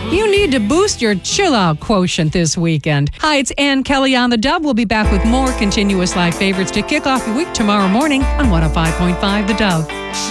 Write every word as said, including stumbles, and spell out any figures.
You need to boost your chill-out quotient this weekend. Hi, it's Ann Kelly on The Dove. We'll be back with more continuous live favorites to kick off your week tomorrow morning on one oh five point five The Dove.